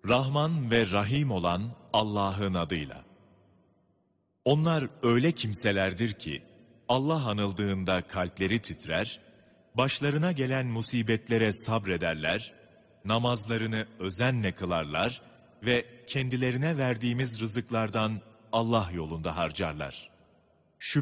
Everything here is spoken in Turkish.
Rahman ve Rahim olan Allah'ın adıyla. Onlar öyle kimselerdir ki, Allah anıldığında kalpleri titrer, başlarına gelen musibetlere sabrederler, namazlarını özenle kılarlar ve kendilerine verdiğimiz rızıklardan Allah yolunda harcarlar.